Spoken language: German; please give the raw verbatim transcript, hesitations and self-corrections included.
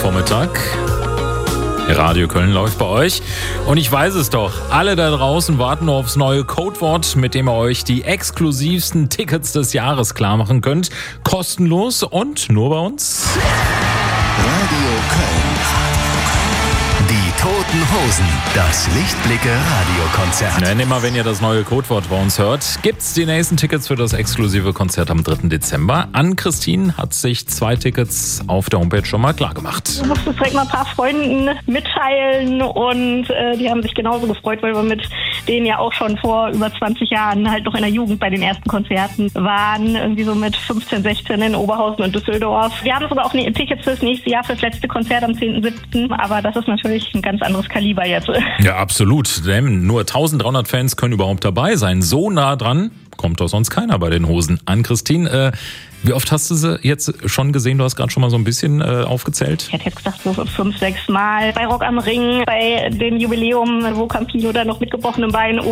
Vormittag. Radio Köln läuft bei euch. Und ich weiß es doch, alle da draußen warten nur aufs neue Codewort, mit dem ihr euch die exklusivsten Tickets des Jahres klar machen könnt. Kostenlos und nur bei uns. Radio Köln. Die Toten Hosen. Das Lichtblicke-Radiokonzert. Nenn immer, wenn ihr das neue Codewort bei uns hört, gibt's die nächsten Tickets für das exklusive Konzert am dritten Dezember. Ann-Christine hat sich zwei Tickets auf der Homepage schon mal klar gemacht. Du musst es direkt mal ein paar Freunden mitteilen und äh, die haben sich genauso gefreut, weil wir mit denen ja auch schon vor über zwanzig Jahren halt noch in der Jugend bei den ersten Konzerten waren. Irgendwie so mit fünfzehn, sechzehn in Oberhausen und Düsseldorf. Wir haben sogar auch Tickets fürs nächste Jahr, fürs letzte Konzert am zehnten siebten Aber das ist natürlich ein ganz anderes Kaliber jetzt. Ja, absolut. Denn nur eintausenddreihundert Fans können überhaupt dabei sein. So nah dran kommt doch sonst keiner bei den Hosen. Ann-Christine, äh, wie oft hast du sie jetzt schon gesehen? Du hast gerade schon mal so ein bisschen äh, aufgezählt. Ich hätte jetzt gesagt, so fünf, sechs Mal bei Rock am Ring, bei dem Jubiläum, wo Campino dann noch mit gebrochenem Bein